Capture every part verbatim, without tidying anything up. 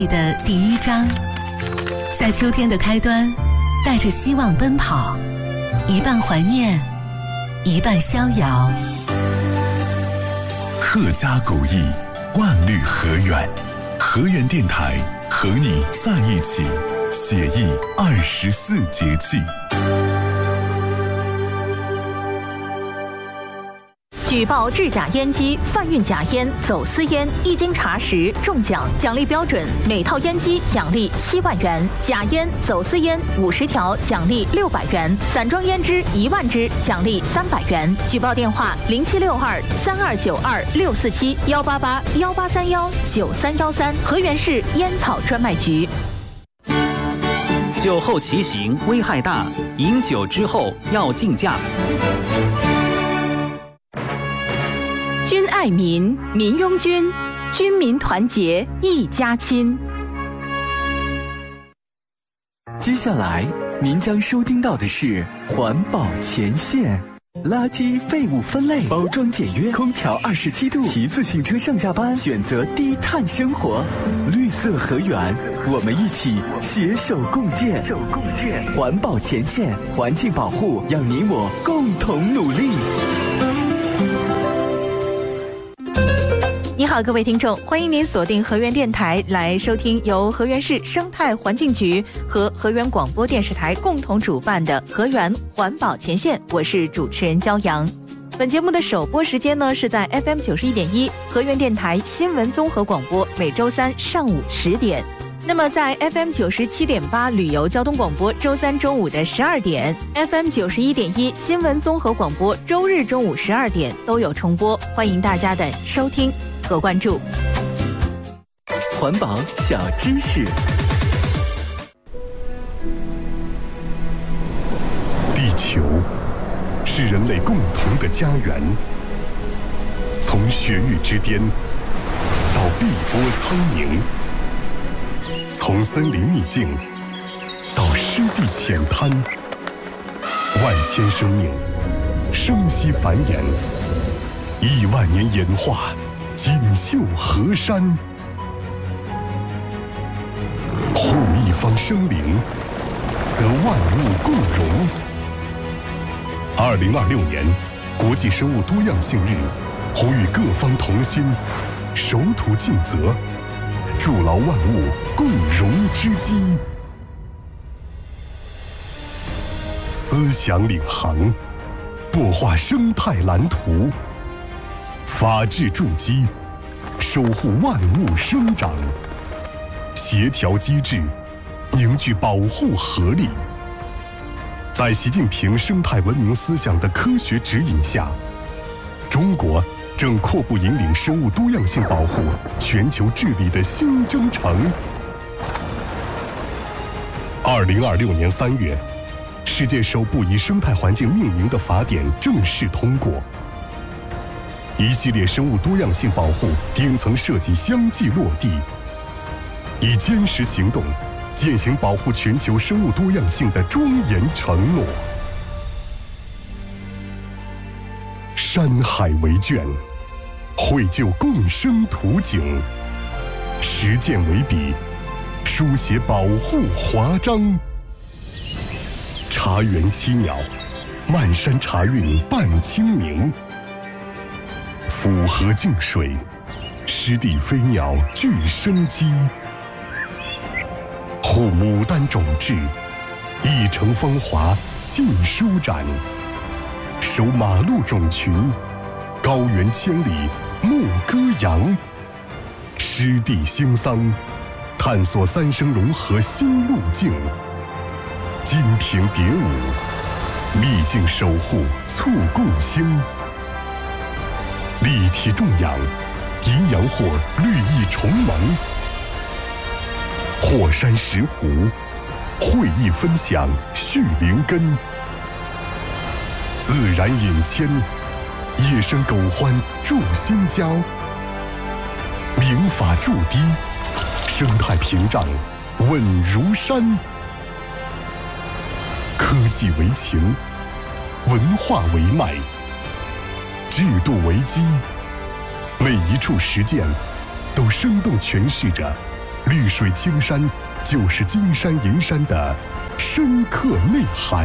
的第一章，在秋天的开端，带着希望奔跑，一半怀念，一半逍遥。 客家古意，万绿河源，河源电台和你在一起，写意二十四节气。 举报制假烟机、贩运假烟、走私烟，一经查实中奖，奖励标准：每套烟机奖励七万元；假烟、走私烟五十条奖励六百元；散装烟支一万支奖励三百元。举报电话：零七六二三二九二六四七幺八八幺八三幺九三幺三，河源市烟草专卖局。 酒后骑行危害大，饮酒之后要禁驾。 君爱民，民拥君，军民团结一家亲。 接下来您将收听到的是环保前线。垃圾废物分类，包装简约，空调二十七度，骑自行车上下班，选择低碳生活，绿色河源，我们一起携手共建。环保前线，环境保护让你我共同努力。 你好，各位听众，欢迎您锁定河源电台来收听由河源市生态环境局和河源广播电视台共同主办的河源环保前线，我是主持人焦阳。本节目的首播时间呢是在 F M 九十一点一河源电台新闻综合广播，每周三上午十点。那么在 F M 九十七点八旅游交通广播，周三中午的十二点 ；F M 九十一点一新闻综合广播，周日中午十二点都有重播，欢迎大家的收听和关注。 环保小知识。 地球是人类共同的家园，从雪域之巅到碧波苍冥，从森林秘境到湿地浅滩，万千生命生息繁衍，亿万年演化，锦绣河山。护一方生灵，则万物共荣。二零二六年国际生物多样性日，呼吁各方同心，守土尽责，筑牢万物共荣之基。思想领航，擘画生态蓝图，法治筑基，守护万物生长。协调机制，凝聚保护合力。在习近平生态文明思想的科学指引下，中国正阔步引领生物多样性保护全球治理的新征程。二零二六年三月，世界首部以生态环境命名的法典正式通过，一系列生物多样性保护顶层设计相继落地，以坚实行动践行保护全球生物多样性的庄严承诺。山海为卷，绘就共生图景；实践为笔，书写保护华章。茶园栖鸟，漫山茶韵伴清明；府河净水，湿地飞鸟具生机。护牡丹种质，一城风华尽舒展；守马路种群，高原千里牧歌扬。湿地兴桑，探索三生融合新路径；金瓶蝶舞，秘境守护促共兴。立体种养，阴阳货绿意重萌；火山石湖，会意分享续灵根；自然引牵，野生狗欢助新交；民法筑堤，生态屏障稳如山。科技为情，文化为脉，制度为基，每一处实践都生动诠释着绿水青山就是金山银山的深刻内涵。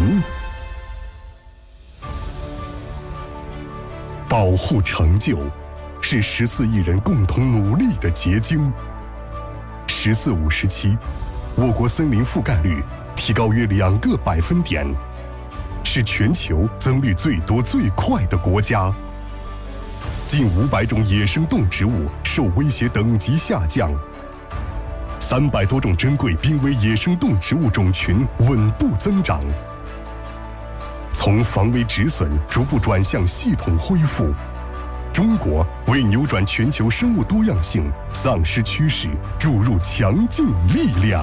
保护成就是十四亿人共同努力的结晶。十四五时期，我国森林覆盖率提高约两个百分点，是全球增绿最多最快的国家。近五百种野生动植物受威胁等级下降，三百多种珍贵濒危野生动植物种群稳步增长。从防微止损逐步转向系统恢复，中国为扭转全球生物多样性丧失趋势注入强劲力量。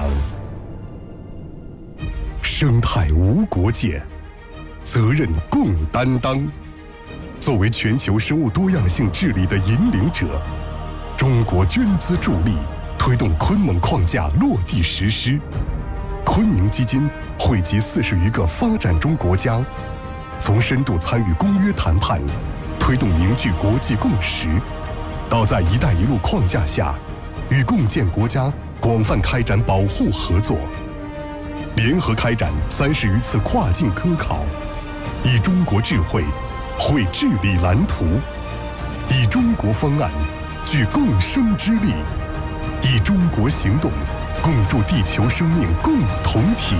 生态无国界，责任共担当。作为全球生物多样性治理的引领者，中国捐资助力，推动昆蒙框架落地实施。昆明基金汇集四十余个发展中国家，从深度参与公约谈判，推动凝聚国际共识，到在“一带一路”框架下，与共建国家广泛开展保护合作，联合开展三十余次跨境科考，以中国智慧绘治理蓝图，以中国方案聚共生之力，以中国行动共筑地球生命共同体。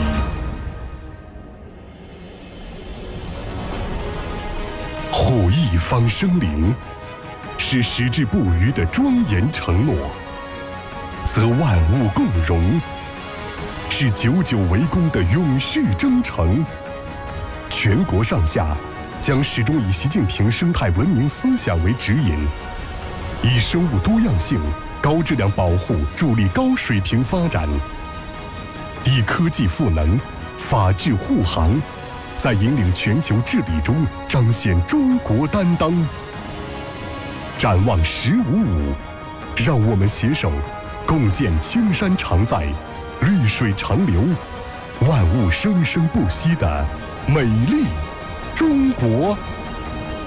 护一方生灵，是矢志不渝的庄严承诺；则万物共荣，是久久为功的永续征程。全国上下将始终以习近平生态文明思想为指引，以生物多样性高质量保护助力高水平发展，以科技赋能、法治护航，在引领全球治理中彰显中国担当。展望“十五五”，让我们携手共建青山常在、绿水长流、万物生生不息的美丽中国。